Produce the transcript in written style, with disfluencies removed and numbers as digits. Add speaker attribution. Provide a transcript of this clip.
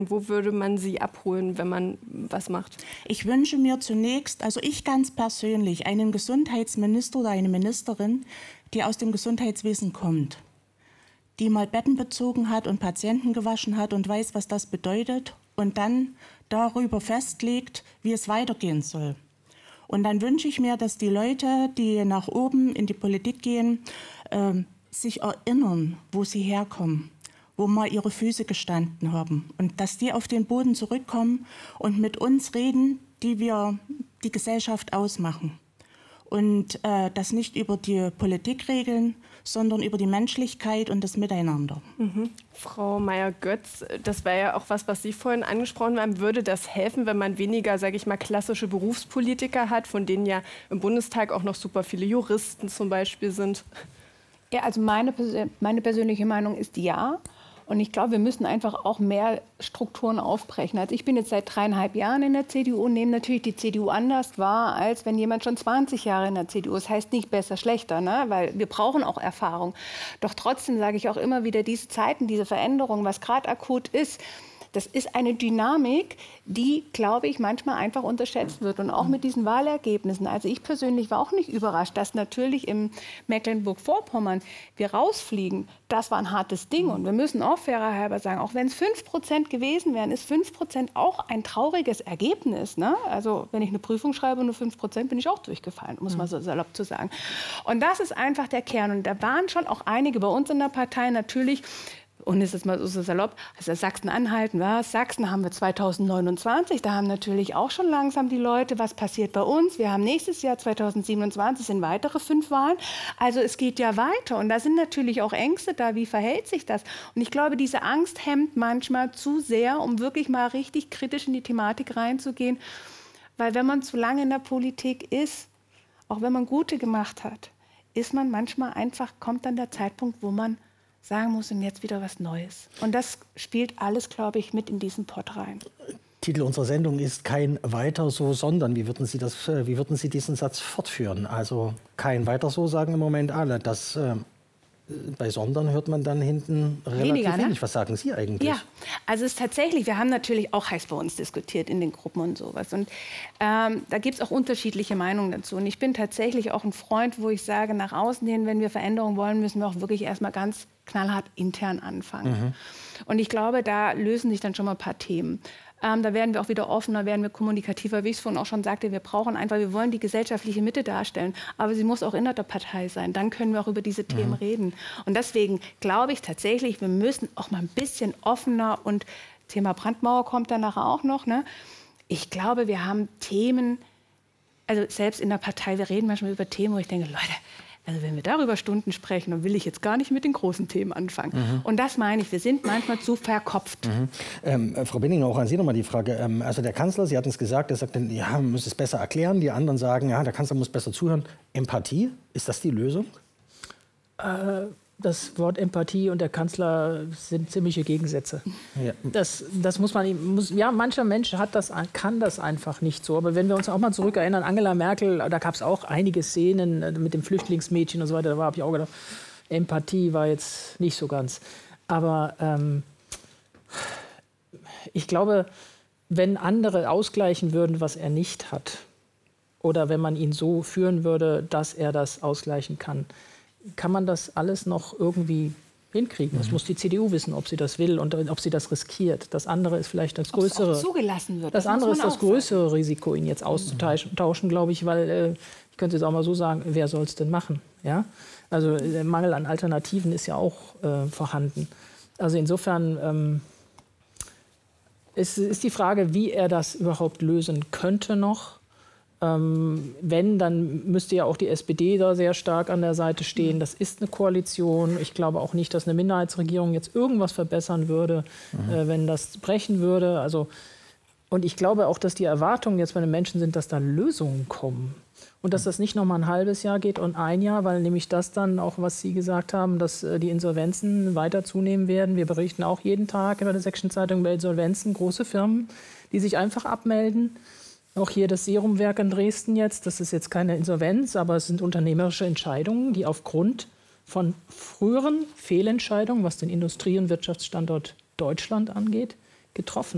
Speaker 1: Wo würde man Sie abholen, wenn man was macht?
Speaker 2: Ich wünsche mir zunächst, also ich ganz persönlich, einen Gesundheitsminister oder eine Ministerin, die aus dem Gesundheitswesen kommt, die mal Betten bezogen hat und Patienten gewaschen hat und weiß, was das bedeutet und dann darüber festlegt, wie es weitergehen soll. Und dann wünsche ich mir, dass die Leute, die nach oben in die Politik gehen, sich erinnern, wo sie herkommen, wo mal ihre Füße gestanden haben und dass die auf den Boden zurückkommen und mit uns reden, die wir die Gesellschaft ausmachen. Und das nicht über die Politik regeln, sondern über die Menschlichkeit und das Miteinander.
Speaker 1: Frau Meier-Götz, das war ja auch was Sie vorhin angesprochen haben. Würde das helfen, wenn man weniger, sage ich mal, klassische Berufspolitiker hat, von denen ja im Bundestag auch noch super viele Juristen zum Beispiel sind?
Speaker 3: Ja, also meine persönliche Meinung ist ja. Und ich glaube, wir müssen einfach auch mehr Strukturen aufbrechen. Also ich bin jetzt seit 3,5 Jahren in der CDU und nehme natürlich die CDU anders wahr, als wenn jemand schon 20 Jahre in der CDU ist. Das heißt nicht besser, schlechter, ne? Weil wir brauchen auch Erfahrung. Doch trotzdem sage ich auch immer wieder, diese Zeiten, diese Veränderungen, was gerade akut ist, das ist eine Dynamik, die, glaube ich, manchmal einfach unterschätzt wird. Und auch mit diesen Wahlergebnissen. Also ich persönlich war auch nicht überrascht, dass natürlich im Mecklenburg-Vorpommern wir rausfliegen. Das war ein hartes Ding. Und wir müssen auch fairer halber sagen, auch wenn es 5% gewesen wären, ist 5% auch ein trauriges Ergebnis. Ne? Also wenn ich eine Prüfung schreibe und nur 5%, bin ich auch durchgefallen, muss man so salopp zu sagen. Und das ist einfach der Kern. Und da waren schon auch einige bei uns in der Partei natürlich, und ist es mal so salopp, also Sachsen-Anhalt, was? Sachsen haben wir 2029, da haben natürlich auch schon langsam die Leute, was passiert bei uns? Wir haben nächstes Jahr 2027 sind weitere 5 Wahlen. Also es geht ja weiter und da sind natürlich auch Ängste da, wie verhält sich das? Und ich glaube, diese Angst hemmt manchmal zu sehr, um wirklich mal richtig kritisch in die Thematik reinzugehen. Weil wenn man zu lange in der Politik ist, auch wenn man gute gemacht hat, ist man manchmal einfach, kommt dann der Zeitpunkt, wo man sagen muss, und jetzt wieder was Neues. Und das spielt alles, glaube ich, mit in diesen Pott rein.
Speaker 4: Titel unserer Sendung ist kein Weiter so, sondern. Wie würden Sie diesen Satz fortführen? Also kein Weiter so, sagen im Moment alle. Das, bei Sondern hört man dann hinten relativ wenig. Ne? Was sagen Sie eigentlich?
Speaker 3: Ja, also es ist tatsächlich, wir haben natürlich auch heiß bei uns diskutiert in den Gruppen und sowas. Und da gibt es auch unterschiedliche Meinungen dazu. Und ich bin tatsächlich auch ein Freund, wo ich sage, nach außen hin, wenn wir Veränderungen wollen, müssen wir auch wirklich erstmal ganz knallhart intern anfangen. Und ich glaube, da lösen sich dann schon mal ein paar Themen. Da werden wir auch wieder offener, werden wir kommunikativer, wie ich es vorhin auch schon sagte. Wir wollen die gesellschaftliche Mitte darstellen, aber sie muss auch innerhalb der Partei sein. Dann können wir auch über diese Themen reden. Und deswegen glaube ich tatsächlich, wir müssen auch mal ein bisschen offener, und Thema Brandmauer kommt dann nachher auch noch, ne? Ich glaube, wir haben Themen, also selbst in der Partei, wir reden manchmal über Themen, wo ich denke, Leute, also wenn wir darüber Stunden sprechen, dann will ich jetzt gar nicht mit den großen Themen anfangen. Und das meine ich, wir sind manchmal zu verkopft.
Speaker 4: Frau Binninger, auch an Sie nochmal die Frage. Also der Kanzler, Sie hatten es gesagt, er sagt, ja, man muss es besser erklären. Die anderen sagen, ja, der Kanzler muss besser zuhören. Empathie, ist das die Lösung?
Speaker 5: Das Wort Empathie und der Kanzler sind ziemliche Gegensätze. Ja. Das muss man, ja, mancher Mensch kann das einfach nicht so. Aber wenn wir uns auch mal zurückerinnern, Angela Merkel, da gab es auch einige Szenen mit dem Flüchtlingsmädchen und so weiter. Da habe ich auch gedacht, Empathie war jetzt nicht so ganz. Aber ich glaube, wenn andere ausgleichen würden, was er nicht hat, oder wenn man ihn so führen würde, dass er das ausgleichen kann man das alles noch irgendwie hinkriegen. Das muss die CDU wissen, ob sie das will und ob sie das riskiert. Das andere ist vielleicht das größere.
Speaker 3: Zugelassen wird.
Speaker 5: Das andere ist das größere Risiko, ihn jetzt auszutauschen, glaube ich, weil ich könnte jetzt auch mal so sagen, wer soll es denn machen? Ja? Also der Mangel an Alternativen ist ja auch vorhanden. Also insofern ist die Frage, wie er das überhaupt lösen könnte noch. Wenn, dann müsste ja auch die SPD da sehr stark an der Seite stehen. Das ist eine Koalition. Ich glaube auch nicht, dass eine Minderheitsregierung jetzt irgendwas verbessern würde, wenn das brechen würde. Also, und ich glaube auch, dass die Erwartungen jetzt bei den Menschen sind, dass da Lösungen kommen. Und dass das nicht noch mal ein halbes Jahr geht und ein Jahr, weil nämlich das dann auch, was Sie gesagt haben, dass die Insolvenzen weiter zunehmen werden. Wir berichten auch jeden Tag in der Sächsischen Zeitung über Insolvenzen, große Firmen, die sich einfach abmelden. Auch hier das Serumwerk in Dresden jetzt, das ist jetzt keine Insolvenz, aber es sind unternehmerische Entscheidungen, die aufgrund von früheren Fehlentscheidungen, was den Industrie- und Wirtschaftsstandort Deutschland angeht, getroffen